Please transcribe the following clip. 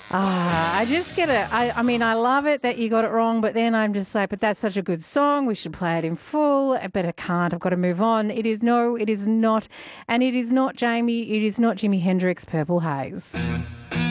I just get it. I mean, I love it that you got it wrong, but then I'm just like, but that's such a good song. We should play it in full, but I can't. I've got to move on. It is not, and it is not Jamie. It is not Jimi Hendrix, Purple Haze.